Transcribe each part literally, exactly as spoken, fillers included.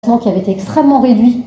qui avait été extrêmement réduit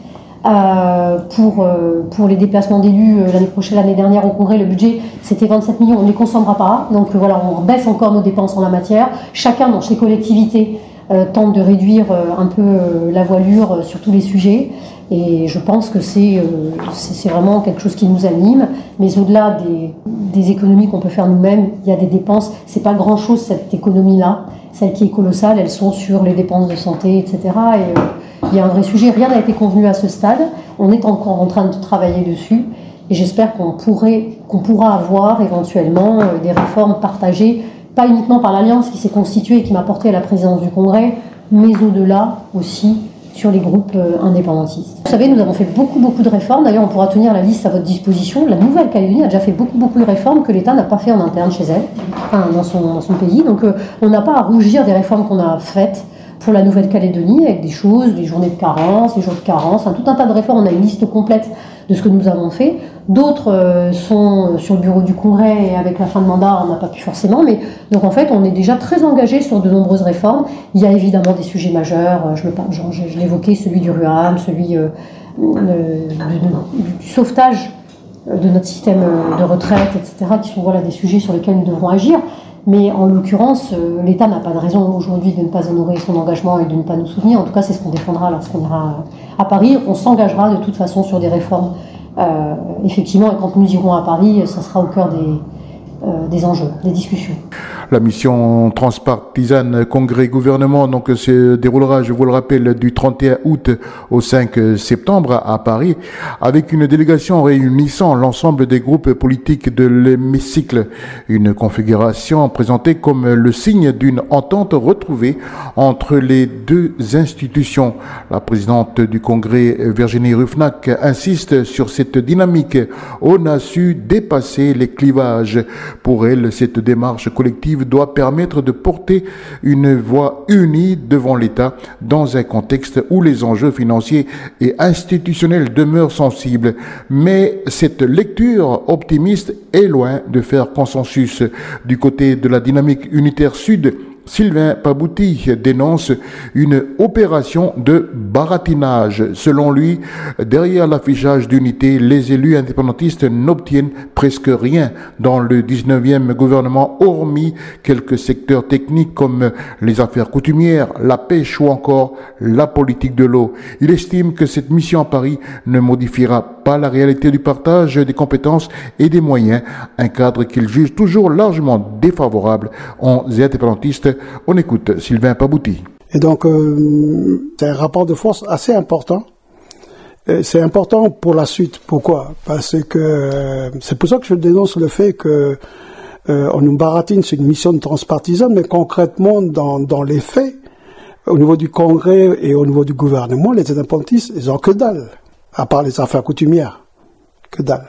euh, pour, euh, pour les déplacements d'élus euh, l'année prochaine, l'année dernière au Congrès, le budget c'était vingt-sept millions, on ne les consommera pas, donc euh, voilà, on baisse encore nos dépenses en la matière. Chacun dans ses collectivités euh, tente de réduire euh, un peu euh, la voilure euh, sur tous les sujets, et je pense que c'est, euh, c'est, c'est vraiment quelque chose qui nous anime, mais au-delà des, des économies qu'on peut faire nous-mêmes, il y a des dépenses, c'est pas grand-chose cette économie-là, celle qui est colossale, elles sont sur les dépenses de santé, et cetera. Et, euh, il y a un vrai sujet, rien n'a été convenu à ce stade, on est encore en train de travailler dessus, et j'espère qu'on pourrait, qu'on pourra avoir éventuellement euh, des réformes partagées, pas uniquement par l'Alliance qui s'est constituée et qui m'a porté à la présidence du Congrès, mais au-delà aussi sur les groupes euh, indépendantistes. Vous savez, nous avons fait beaucoup, beaucoup de réformes, d'ailleurs on pourra tenir la liste à votre disposition. La Nouvelle-Calédonie a déjà fait beaucoup, beaucoup de réformes que l'État n'a pas fait en interne chez elle, enfin, dans, son, dans son pays, donc euh, on n'a pas à rougir des réformes qu'on a faites pour la Nouvelle-Calédonie, avec des choses, des journées de carence, des jours de carence, hein, tout un tas de réformes. On a une liste complète de ce que nous avons fait. D'autres euh, sont sur le bureau du Congrès, et avec la fin de mandat, on n'a pas pu forcément. Mais donc en fait, on est déjà très engagé sur de nombreuses réformes. Il y a évidemment des sujets majeurs. Je, le, je, je l'évoquais, celui du RUAM, celui euh, euh, du, du sauvetage de notre système de retraite, et cetera, qui sont voilà, des sujets sur lesquels nous devrons agir. Mais en l'occurrence, euh, l'État n'a pas de raison aujourd'hui de ne pas honorer son engagement et de ne pas nous soutenir. En tout cas, c'est ce qu'on défendra lorsqu'on ira à Paris. On s'engagera de toute façon sur des réformes, euh, effectivement, et quand nous irons à Paris, ça sera au cœur des, euh, des enjeux, des discussions. La mission transpartisane Congrès-Gouvernement donc se déroulera, je vous le rappelle, du trente et un août au cinq septembre à Paris, avec une délégation réunissant l'ensemble des groupes politiques de l'hémicycle. Une configuration présentée comme le signe d'une entente retrouvée entre les deux institutions. La présidente du Congrès, Virginie Ruffnack, insiste sur cette dynamique. On a su dépasser les clivages. Pour elle, cette démarche collective doit permettre de porter une voix unie devant l'État dans un contexte où les enjeux financiers et institutionnels demeurent sensibles. Mais cette lecture optimiste est loin de faire consensus. Du côté de la dynamique unitaire sud, Sylvain Pabouty dénonce une opération de baratinage. Selon lui, derrière l'affichage d'unité, les élus indépendantistes n'obtiennent presque rien dans le dix-neuvième gouvernement, hormis quelques secteurs techniques comme les affaires coutumières, la pêche ou encore la politique de l'eau. Il estime que cette mission à Paris ne modifiera pas la réalité du partage des compétences et des moyens, un cadre qu'il juge toujours largement défavorable aux indépendantistes. On écoute Sylvain Pabouty. Et donc, euh, c'est un rapport de force assez important. Et c'est important pour la suite. Pourquoi ? Parce que euh, c'est pour ça que je dénonce le fait que euh, on nous baratine sur une mission transpartisane, mais concrètement, dans, dans les faits, au niveau du Congrès et au niveau du gouvernement, les indépendantistes, ils ont que dalle, à part les affaires coutumières, que dalle.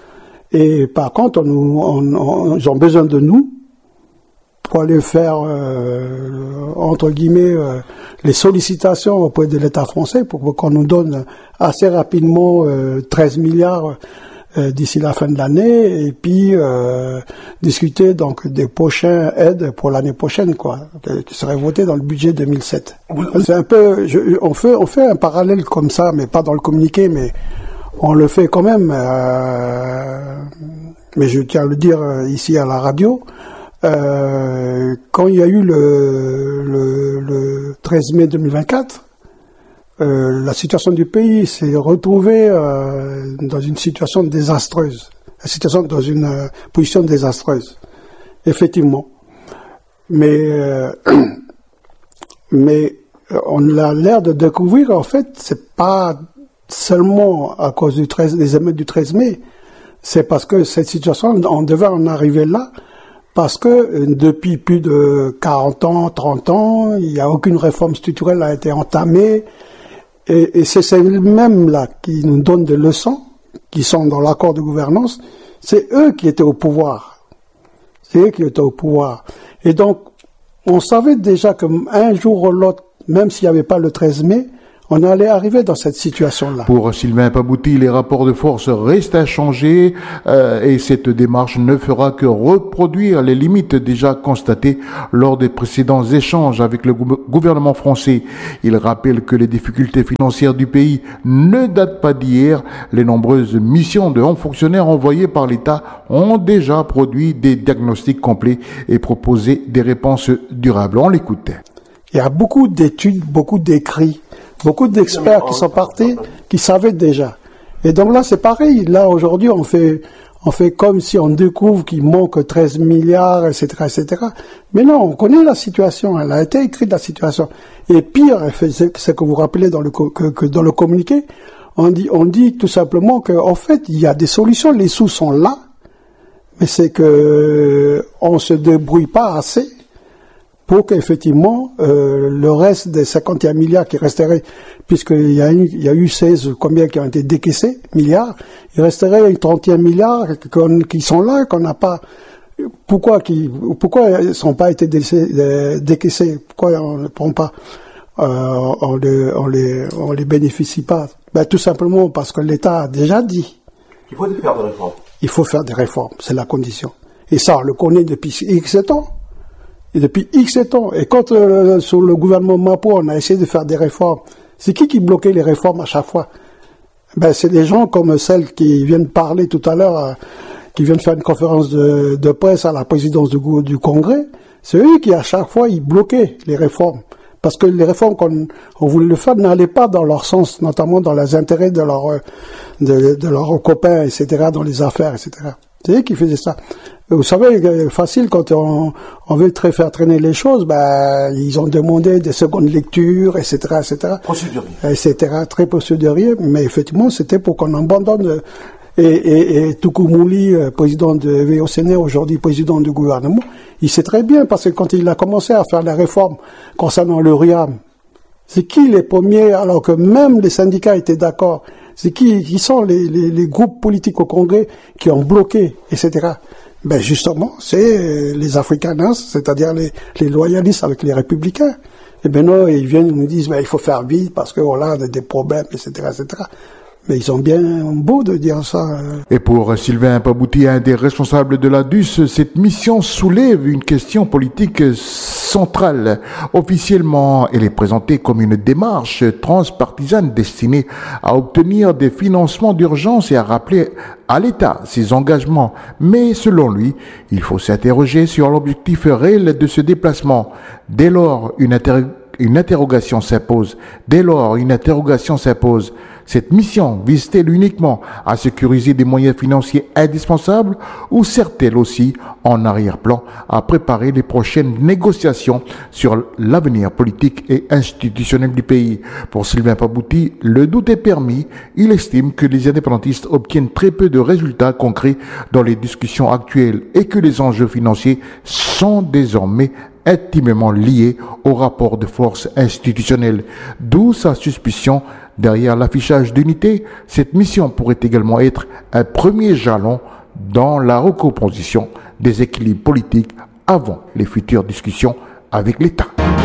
Et par contre, on, on, on, ils ont besoin de nous pour aller faire, euh, entre guillemets, euh, les sollicitations auprès de l'État français pour qu'on nous donne assez rapidement euh, treize milliards euh, d'ici la fin de l'année, et puis euh, discuter donc des prochaines aides pour l'année prochaine, quoi, qui seraient votées dans le budget deux mille sept. C'est un peu, je, on fait, on fait un parallèle comme ça, mais pas dans le communiqué, mais on le fait quand même. Euh, mais je tiens à le dire ici à la radio. Euh, quand il y a eu le, le, le treize mai deux mille vingt-quatre, euh, la situation du pays s'est retrouvée euh, dans une situation désastreuse, la situation dans une euh, position désastreuse, effectivement. Mais euh, mais on a l'air de découvrir, en fait, c'est pas seulement à cause du treize, des émeutes du treize mai, c'est parce que cette situation, on devait en arriver là. Parce que depuis plus de quarante ans, trente ans, il n'y a aucune réforme structurelle a été entamée. Et, et c'est celles-mêmes là qui nous donnent des leçons, qui sont dans l'accord de gouvernance. C'est eux qui étaient au pouvoir. C'est eux qui étaient au pouvoir. Et donc, on savait déjà qu'un jour ou l'autre, même s'il n'y avait pas le treize mai, on allait arriver dans cette situation-là. Pour Sylvain Pabouty, les rapports de force restent inchangés euh, et cette démarche ne fera que reproduire les limites déjà constatées lors des précédents échanges avec le gou- gouvernement français. Il rappelle que les difficultés financières du pays ne datent pas d'hier. Les nombreuses missions de hauts fonctionnaires envoyées par l'État ont déjà produit des diagnostics complets et proposé des réponses durables. On l'écoute. Il y a beaucoup d'études, beaucoup d'écrits, beaucoup d'experts qui sont partis, qui savaient déjà. Et donc là, c'est pareil. Là, aujourd'hui, on fait, on fait comme si on découvre qu'il manque treize milliards, et cetera, et cetera. Mais non, on connaît la situation. Elle a été écrite, la situation. Et pire, c'est ce que vous rappelez dans le, que, que dans le communiqué, on dit, on dit tout simplement qu'en fait, il y a des solutions. Les sous sont là. Mais c'est que, on se débrouille pas assez pour qu'effectivement, euh, le reste des cinquante et un milliards qui resteraient, puisqu'il y a eu, il y a eu seize, combien qui ont été décaissés, milliards, il resterait trente et un milliards qui sont là, qu'on n'a pas, pourquoi qui, pourquoi ils sont pas été décaissés, pourquoi on ne prend pas, euh, on les, on les, on les bénéficie pas? Ben, tout simplement parce que l'État a déjà dit. Il faut faire des réformes. Il faut faire des réformes, c'est la condition. Et ça, on le connaît depuis X ans. Et depuis X temps. Et quand, euh, sur le gouvernement Mapo, on a essayé de faire des réformes, c'est qui qui bloquait les réformes à chaque fois? Ben, c'est des gens comme celles qui viennent parler tout à l'heure, euh, qui viennent faire une conférence de, de presse à la présidence du, du Congrès. C'est eux qui, à chaque fois, ils bloquaient les réformes. Parce que les réformes qu'on on voulait le faire n'allaient pas dans leur sens, notamment dans les intérêts de leurs de, de leurs copains, et cetera, dans les affaires, et cetera. C'est eux qui faisaient ça. Vous savez, facile, quand on, on veut très faire traîner les choses, ben, ils ont demandé des secondes lectures, et cetera, et cetera. Procédurier. Et cetera, très procédurier, mais effectivement, c'était pour qu'on abandonne. Et, et, et Toukou-Mouli, président de V O C N, aujourd'hui président du gouvernement, il sait très bien, parce que quand il a commencé à faire la réforme concernant le R I A M, c'est qui les premiers, alors que même les syndicats étaient d'accord, c'est qui, qui sont les, les, les groupes politiques au Congrès qui ont bloqué, et cetera. Ben justement, c'est les africains, c'est-à-dire les, les loyalistes avec les républicains. Et ben non, ils viennent, ils nous disent, ben il faut faire vite parce que voilà, on a des problèmes, et cetera, et cetera. Mais ils ont bien beau de dire ça. Et pour Sylvain Pabouty, un des responsables de la D U S, cette mission soulève une question politique centrale. Officiellement, elle est présentée comme une démarche transpartisane destinée à obtenir des financements d'urgence et à rappeler à l'État ses engagements. Mais selon lui, il faut s'interroger sur l'objectif réel de ce déplacement. Dès lors, une, inter- une interrogation s'impose. Dès lors, une interrogation s'impose. Cette mission vise-t-elle uniquement à sécuriser des moyens financiers indispensables ou sert-elle aussi, en arrière-plan, à préparer les prochaines négociations sur l'avenir politique et institutionnel du pays? Pour Sylvain Pabouty, le doute est permis. Il estime que les indépendantistes obtiennent très peu de résultats concrets dans les discussions actuelles et que les enjeux financiers sont désormais intimement liés au rapport de force institutionnel. D'où sa suspicion. Derrière l'affichage d'unité, cette mission pourrait également être un premier jalon dans la recomposition des équilibres politiques avant les futures discussions avec l'État.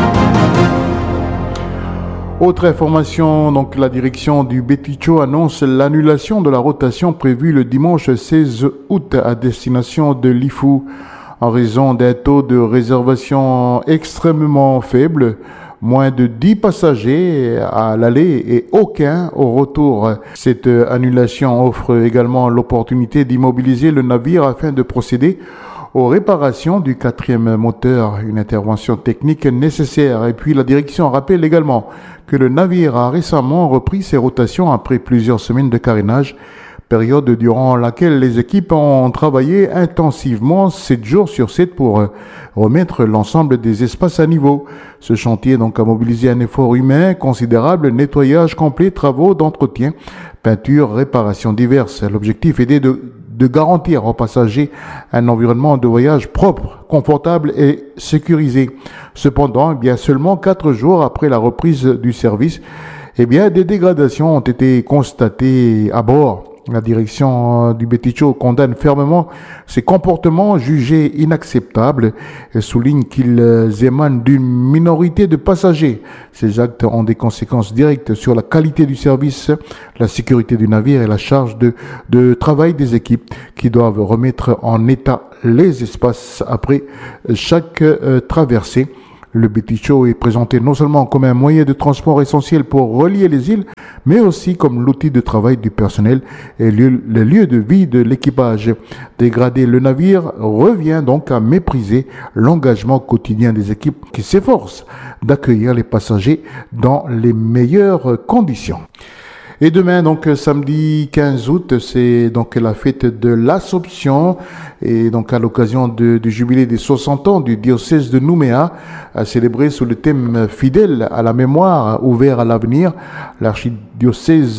Autre information, donc la direction du Beticho annonce l'annulation de la rotation prévue le dimanche seize août à destination de l'Ifou en raison d'un taux de réservation extrêmement faible. Moins de dix passagers à l'aller et aucun au retour. Cette annulation offre également l'opportunité d'immobiliser le navire afin de procéder aux réparations du quatrième moteur, une intervention technique nécessaire. Et puis la direction rappelle également que le navire a récemment repris ses rotations après plusieurs semaines de carénage, période durant laquelle les équipes ont travaillé intensivement sept jours sur sept pour remettre l'ensemble des espaces à niveau. Ce chantier donc a mobilisé un effort humain considérable, nettoyage complet, travaux d'entretien, peinture, réparations diverses. L'objectif était de, de garantir aux passagers un environnement de voyage propre, confortable et sécurisé. Cependant, eh bien seulement quatre jours après la reprise du service, eh bien des dégradations ont été constatées à bord. La direction du Beticho condamne fermement ces comportements jugés inacceptables et souligne qu'ils émanent d'une minorité de passagers. Ces actes ont des conséquences directes sur la qualité du service, la sécurité du navire et la charge de, de travail des équipes qui doivent remettre en état les espaces après chaque euh, traversée. Le Beticho est présenté non seulement comme un moyen de transport essentiel pour relier les îles, mais aussi comme l'outil de travail du personnel et le, le lieu de vie de l'équipage. Dégrader le navire revient donc à mépriser l'engagement quotidien des équipes qui s'efforcent d'accueillir les passagers dans les meilleures conditions. Et demain, donc samedi quinze août, c'est donc la fête de l'Assomption et donc à l'occasion de, du jubilé des soixante ans du diocèse de Nouméa, à célébrer sous le thème fidèle à la mémoire, ouvert à l'avenir. L'archidiocèse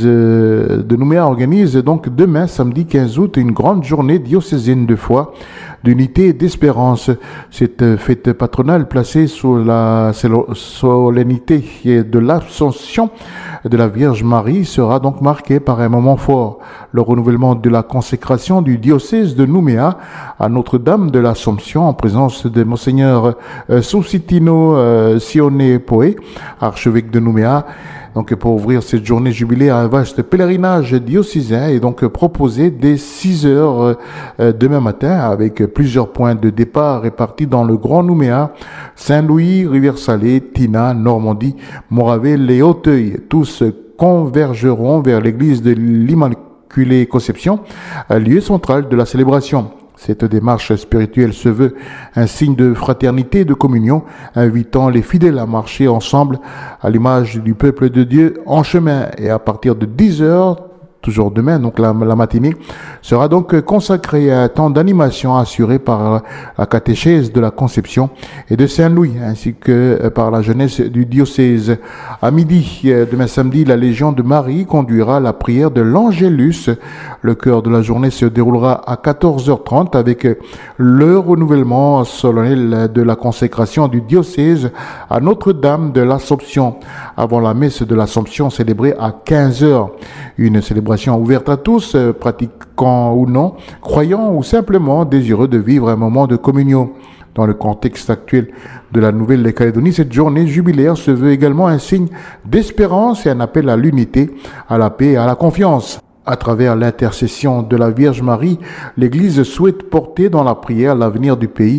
de Nouméa organise donc demain, samedi quinze août, une grande journée diocésaine de foi, d'unité et d'espérance. Cette fête patronale placée sous la solennité de l'Assomption de la Vierge Marie sera donc marquée par un moment fort, le renouvellement de la consécration du diocèse de Nouméa à Notre-Dame de l'Assomption en présence de Monseigneur euh, Susitino euh, Sione Poé, archevêque de Nouméa. Donc, pour ouvrir cette journée jubilée à un vaste pèlerinage diocésain et donc proposé dès six heures euh, demain matin avec plusieurs points de départ répartis dans le Grand Nouméa, Saint-Louis, Rivière-Salée, Tina, Normandie, Moravelle et Auteuil. Tous convergeront vers l'église de l'Immaculée Conception, lieu central de la célébration. Cette démarche spirituelle se veut un signe de fraternité et de communion, invitant les fidèles à marcher ensemble à l'image du peuple de Dieu en chemin. Et à partir de dix heures, toujours demain, donc la, la matinée, sera donc consacrée à un temps d'animation assuré par la catéchèse de la Conception et de Saint-Louis, ainsi que par la jeunesse du diocèse. À midi, demain samedi, la Légion de Marie conduira la prière de l'Angélus. Le cœur de la journée se déroulera à quatorze heures trente avec le renouvellement solennel de la consécration du diocèse à Notre-Dame de l'Assomption, avant la messe de l'Assomption célébrée à quinze heures. Une célébration ouverte à tous, pratiquants ou non, croyants ou simplement désireux de vivre un moment de communion. Dans le contexte actuel de la Nouvelle-Calédonie, cette journée jubilaire se veut également un signe d'espérance et un appel à l'unité, à la paix et à la confiance. À travers l'intercession de la Vierge Marie, l'Église souhaite porter dans la prière l'avenir du pays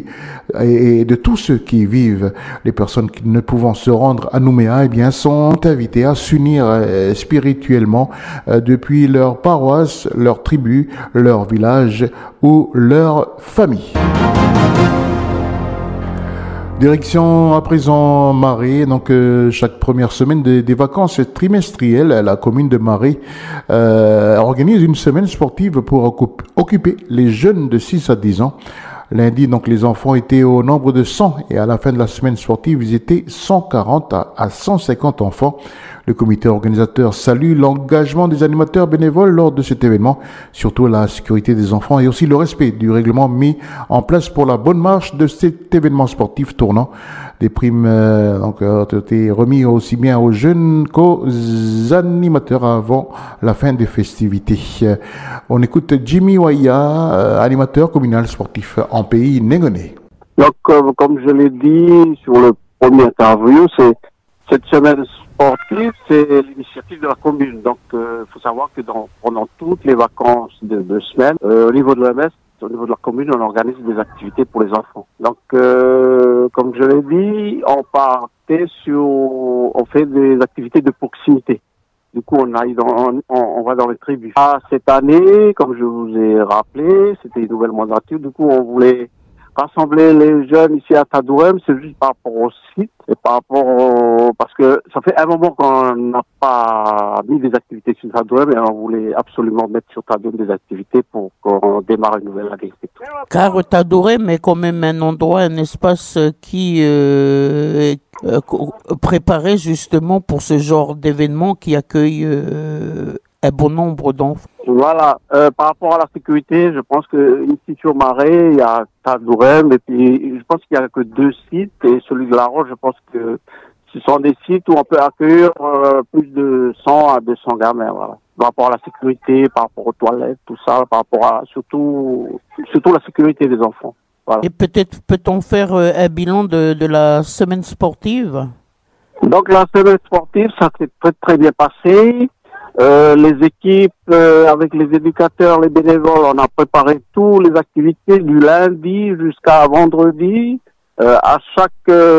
et de tous ceux qui y vivent. Les personnes qui ne pouvant se rendre à Nouméa, eh bien, sont invitées à s'unir spirituellement depuis leur paroisse, leur tribu, leur village ou leur famille. Direction à présent Marais, donc euh, chaque première semaine des, des vacances trimestrielles, la commune de Marais euh, organise une semaine sportive pour occup- occuper les jeunes de six à dix ans. Lundi, donc, les enfants étaient au nombre de cent et à la fin de la semaine sportive, ils étaient cent quarante à cent cinquante enfants. Le comité organisateur salue l'engagement des animateurs bénévoles lors de cet événement, surtout la sécurité des enfants et aussi le respect du règlement mis en place pour la bonne marche de cet événement sportif tournant. Des primes euh, donc, ont été remis aussi bien aux jeunes qu'aux animateurs avant la fin des festivités. Euh, on écoute Jimmy Waya, euh, animateur communal sportif en pays Négoné. Donc, euh, comme je l'ai dit sur le premier interview, c'est cette semaine sportive, c'est l'initiative de la commune. Donc, il euh, faut savoir que dans, pendant toutes les vacances de deux semaines, euh, au niveau de l'O M S, au niveau de la commune, on organise des activités pour les enfants. Donc, euh, comme je l'ai dit, on partait sur, on fait des activités de proximité. Du coup, on aille dans, on, on va dans les tribus. Ah, cette année, comme je vous ai rappelé, c'était une nouvelle mandature. Du coup, on voulait rassembler les jeunes ici à Tadouem, c'est juste par rapport au site et par rapport au... parce que ça fait un moment qu'on n'a pas mis des activités sur Tadouem et on voulait absolument mettre sur Tadouem des activités pour qu'on démarre une nouvelle année. Car Tadouem est quand même un endroit, un espace qui euh, est euh, préparé justement pour ce genre d'événement qui accueille euh, un bon nombre d'enfants. Voilà, euh, par rapport à la sécurité, je pense que ici sur Marais, il y a Tadouem et puis je pense qu'il y a que deux sites et celui de La Roche, je pense que ce sont des sites où on peut accueillir euh, plus de cent à deux cents gamins, voilà. par rapport à la sécurité, par rapport aux toilettes, tout ça, par rapport à surtout, surtout la sécurité des enfants. Voilà. Et peut-être peut-on faire euh, un bilan de, de la semaine sportive? Donc la semaine sportive, ça s'est très très bien passé. Euh, les équipes, euh, avec les éducateurs, les bénévoles, on a préparé toutes les activités du lundi jusqu'à vendredi. Euh, à chaque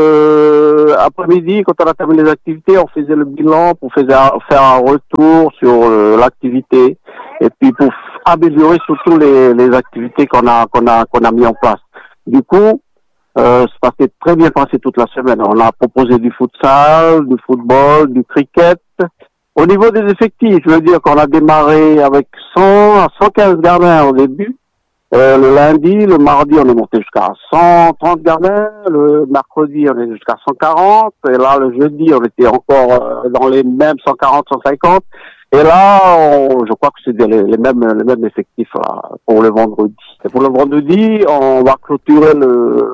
euh, après-midi, quand on a terminé les activités, on faisait le bilan pour faire, faire un retour sur euh, l'activité et puis pour améliorer surtout les, les activités qu'on a qu'on a qu'on a mis en place. Du coup, euh, ça s'est très bien passé toute la semaine. On a proposé du futsal, du football, du cricket. Au niveau des effectifs, je veux dire qu'on a démarré avec cent à cent quinze gardiens au début. Euh, le lundi, le mardi, on est monté jusqu'à cent trente gardiens. Le mercredi, on est jusqu'à cent quarante. Et là, le jeudi, on était encore euh, dans les mêmes cent quarante, cent cinquante. Et là, on, je crois que c'est les, les mêmes les mêmes effectifs là pour le vendredi. Et pour le vendredi, on va clôturer le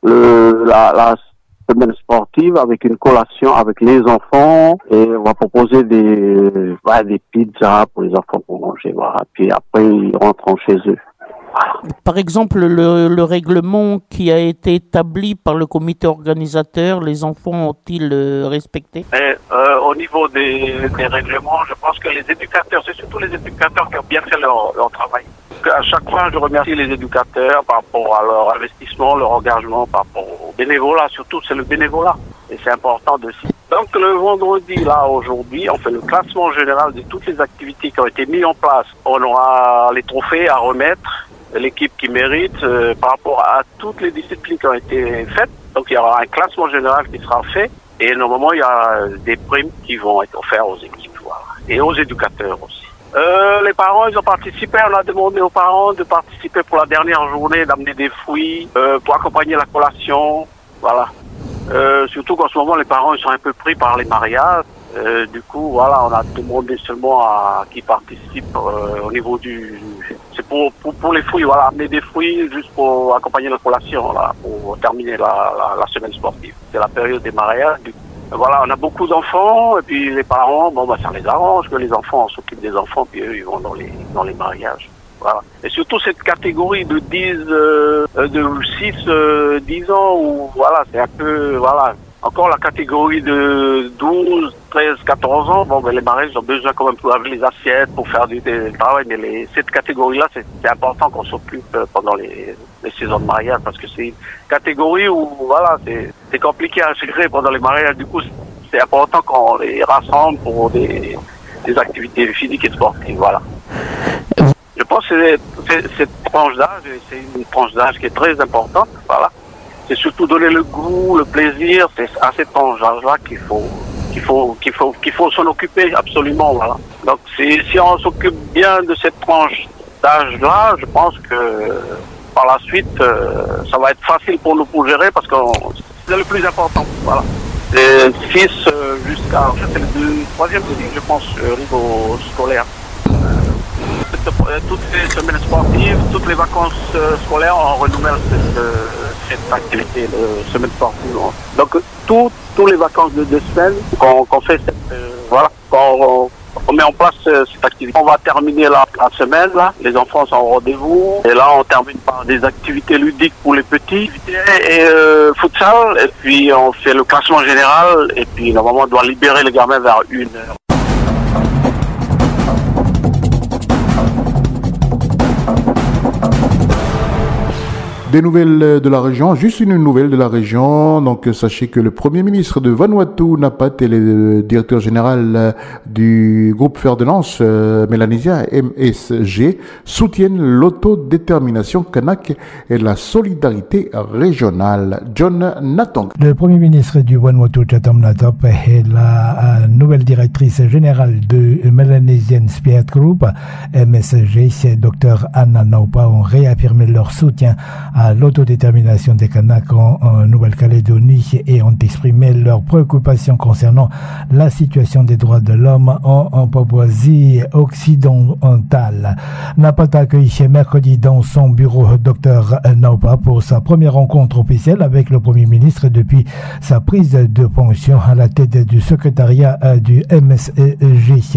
le la, la semaine sportive avec une collation avec les enfants et on va proposer des ouais, des pizzas pour les enfants pour manger. Voilà. Puis après, ils rentrent chez eux. Par exemple, le, le règlement qui a été établi par le comité organisateur, les enfants ont-ils euh, respecté? Et, euh, au niveau des, des règlements, je pense que les éducateurs, c'est surtout les éducateurs qui ont bien fait leur, leur travail. À chaque fois, je remercie les éducateurs par rapport à leur investissement, leur engagement, par rapport au bénévolat. Surtout, c'est le bénévolat. Et c'est important de citer. Donc, le vendredi, là, aujourd'hui, on fait le classement général de toutes les activités qui ont été mises en place. On aura les trophées à remettre. L'équipe qui mérite euh, par rapport à toutes les disciplines qui ont été faites. Donc il y aura un classement général qui sera fait et normalement il y a des primes qui vont être offertes aux équipes voilà. Et aux éducateurs aussi. Euh, les parents ils ont participé, on a demandé aux parents de participer pour la dernière journée, d'amener des fruits euh, pour accompagner la collation. Voilà. Euh, surtout qu'en ce moment les parents ils sont un peu pris par les mariages. Euh, du coup, voilà, on a demandé seulement à qui participe euh, au niveau du. C'est pour, pour pour les fruits, voilà, amener des fruits juste pour accompagner la collation, là, pour terminer la, la, la semaine sportive. C'est la période des mariages. Du coup, voilà, on a beaucoup d'enfants et puis les parents, bon bah ça les arrange que les enfants s'occupent des enfants puis eux ils vont dans les dans les mariages. Voilà. Et surtout cette catégorie de dix, euh, de six, euh, dix ans où voilà, c'est un peu voilà. Encore la catégorie de douze, treize, quatorze ans, bon, ben, les mariés ont besoin quand même pour laver les assiettes, pour faire du, du travail, mais les, cette catégorie-là, c'est, c'est important qu'on s'occupe pendant les, les saisons de mariage, parce que c'est une catégorie où, voilà, c'est, c'est compliqué à gérer pendant les mariages, du coup, c'est important qu'on les rassemble pour des, des activités physiques et sportives, voilà. Je pense que c'est, c'est, cette tranche d'âge, c'est une tranche d'âge qui est très importante, voilà. C'est surtout donner le goût, le plaisir, c'est à cette tranche-là qu'il faut, qu'il faut, qu'il faut, qu'il faut s'en occuper absolument, voilà. Donc, si, si on s'occupe bien de cette tranche d'âge-là, je pense que par la suite, euh, ça va être facile pour nous pour gérer parce que c'est le plus important, voilà. Les six euh, jusqu'à, c'est le troisième, je pense, au niveau scolaire. Toutes les semaines sportives, toutes les vacances euh, scolaires, on renouvelle cette, euh, cette activité de semaine sportive. Donc, tout, tous les vacances de deux semaines, qu'on, qu'on fait cette, euh, voilà, qu'on on met en place euh, cette activité. On va terminer la, la semaine, là, les enfants sont au rendez-vous, et là, on termine par des activités ludiques pour les petits, et euh, futsal, et puis on fait le classement général, et puis normalement, on doit libérer les gamins vers une heure. Des nouvelles de la région, juste une nouvelle de la région. Donc, sachez que le premier ministre de Vanuatu, Napat, et le directeur général du groupe Fer de Lance euh, mélanésien M S G soutiennent l'autodétermination kanak et la solidarité régionale. John Natong. Le premier ministre du Vanuatu, Chatham Natap, et la euh, nouvelle directrice générale de Melanesian Spirit Group, M S G, c'est Dr Anna Naupa, ont réaffirmé leur soutien à à l'autodétermination des Kanaks en, en Nouvelle-Calédonie et ont exprimé leurs préoccupations concernant la situation des droits de l'homme en, en Papouasie occidentale. Napat a accueilli mercredi dans son bureau Dr Naupa pour sa première rencontre officielle avec le Premier ministre depuis sa prise de fonction à la tête du secrétariat du M S G.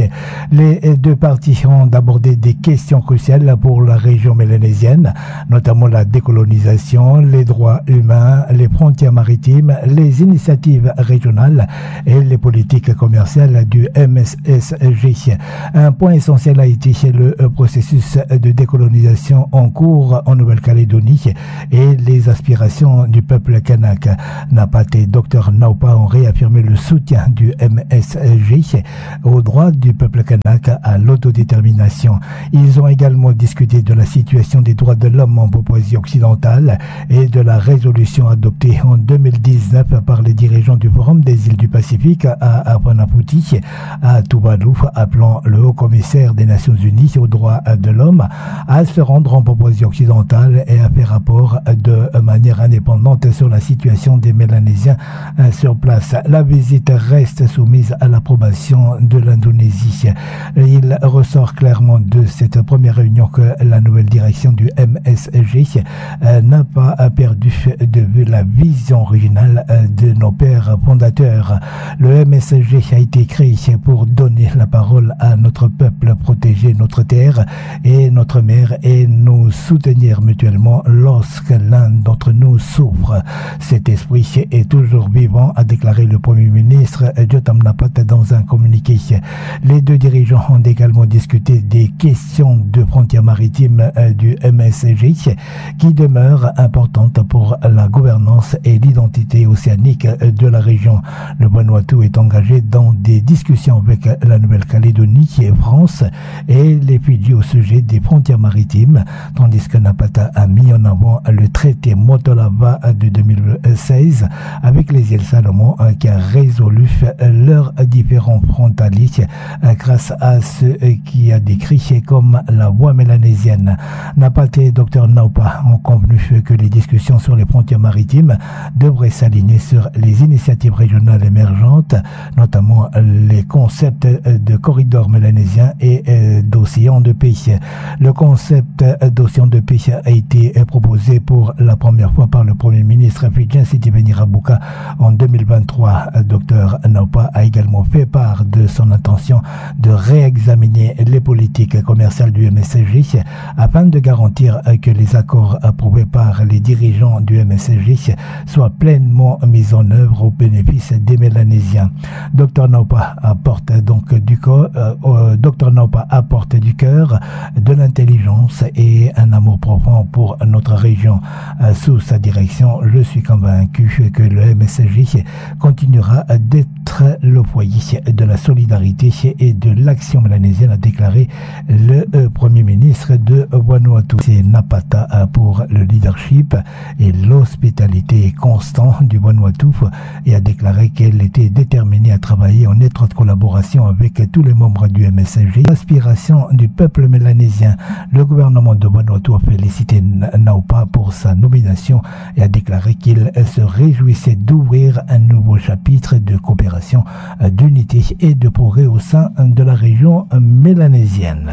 Les deux parties ont abordé des questions cruciales pour la région mélanésienne, notamment la décolonisation, les droits humains, les frontières maritimes, les initiatives régionales et les politiques commerciales du M S S G. Un point essentiel a été le processus de décolonisation en cours en Nouvelle-Calédonie et les aspirations du peuple kanak. Napat et Docteur Naupa ont réaffirmé le soutien du M S G aux droits du peuple kanak à l'autodétermination. Ils ont également discuté de la situation des droits de l'homme en Papouasie occidentale et de la résolution adoptée en deux mille dix-neuf par les dirigeants du Forum des îles du Pacifique à Apanaputi, à Tuvalu, appelant le haut-commissaire des Nations Unies aux droits de l'homme à se rendre en Papouasie occidentale et à faire rapport de manière indépendante sur la situation des Mélanésiens sur place. La visite reste soumise à l'approbation de l'Indonésie. Il ressort clairement de cette première réunion que la nouvelle direction du M S G n'a pas perdu de vue la vision originale de nos pères fondateurs. Le M S G a été créé pour donner la parole à notre peuple, protéger notre terre et notre mer et nous soutenir mutuellement lorsque l'un d'entre nous souffre. Cet esprit est toujours vivant, a déclaré le Premier ministre Jotam Napat dans un communiqué. Les deux dirigeants ont également discuté des questions de frontières maritimes du M S G qui demeurent importantes pour la gouvernance et l'identité océanique de la région. Le Vanuatu est engagé dans des discussions avec la Nouvelle-Calédonie et France et les Fidji au sujet des frontières maritimes, tandis que Napata a mis en avant le traité Motolava de deux mille seize avec les îles Salomon qui a résolu leurs différents frontaliers grâce à ce qui a décrit comme la voie mélanésienne. Napata et Docteur Naupa ont convenu que les discussions sur les frontières maritimes devraient s'aligner sur les initiatives régionales émergentes, notamment les concepts de corridor mélanésien et d'océan de paix. Le concept d'océan de paix a été proposé pour la première fois par le Premier ministre fidjien Sitiveni Rabuka en deux mille vingt-trois. Docteur Naupa a également fait part de son intention de réexaminer les politiques commerciales du M S G afin de garantir que les accords approuvés par les dirigeants du M S G soient pleinement mis en œuvre au bénéfice des Mélanésiens. Docteur Naupa apporte donc du corps, euh, Docteur Naupa apporte du cœur, de l'intelligence et un amour profond pour notre région. Euh, sous sa direction, je suis convaincu que le M S G continuera d'être le foyer de la solidarité et de l'action mélanésienne, a déclaré le euh, Premier ministre de Vanuatu. C'est Napata euh, pour le leadership et l'hospitalité constant du Vanuatu et a déclaré qu'elle était déterminée à travailler en étroite collaboration avec tous les membres du M S G. L'aspiration du peuple mélanésien. Le gouvernement de Vanuatu a félicité Naupa pour sa nomination et a déclaré qu'il se réjouissait d'ouvrir un nouveau chapitre de coopération, d'unité et de progrès au sein de la région mélanésienne.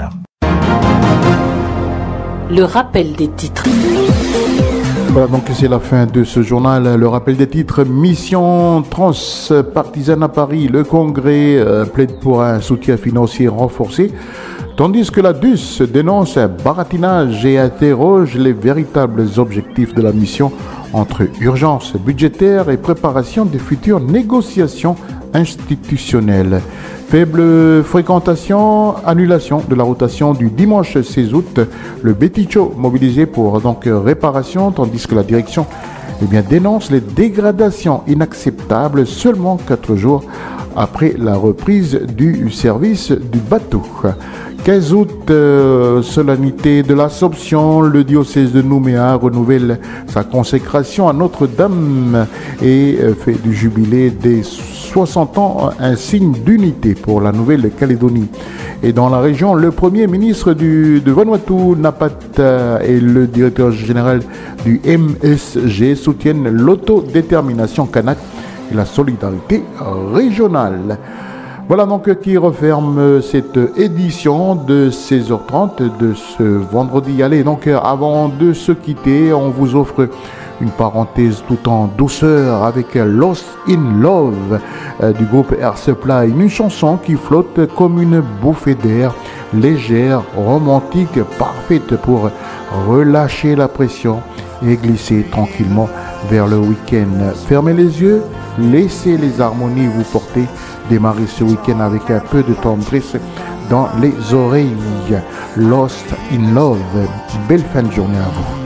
Le rappel des titres. Voilà, donc c'est la fin de ce journal. Le rappel des titres. Mission transpartisane à Paris. Le Congrès euh, plaide pour un soutien financier renforcé, tandis que la D U S dénonce un baratinage et interroge les véritables objectifs de la mission entre urgence budgétaire et préparation des futures négociations institutionnelles. Faible fréquentation, annulation de la rotation du dimanche seize août. Le Beticho mobilisé pour donc réparation, tandis que la direction eh bien, dénonce les dégradations inacceptables seulement quatre jours après la reprise du service du bateau. quinze août, euh, solennité de l'Assomption, le diocèse de Nouméa renouvelle sa consécration à Notre-Dame et euh, fait du jubilé des soixante ans un signe d'unité pour la Nouvelle-Calédonie. Et dans la région, le Premier ministre du, de Vanuatu, Napat, et le directeur général du M S G soutiennent l'autodétermination kanak et la solidarité régionale. Voilà donc qui referme cette édition de seize heures trente de ce vendredi. Allez, donc avant de se quitter, on vous offre Une parenthèse tout en douceur avec Lost in Love euh, du groupe Air Supply. Une chanson qui flotte comme une bouffée d'air, légère, romantique, parfaite pour relâcher la pression et glisser tranquillement vers le week-end. Fermez les yeux, laissez les harmonies vous porter. Démarrez ce week-end avec un peu de tendresse dans les oreilles. Lost in Love. Belle fin de journée à vous.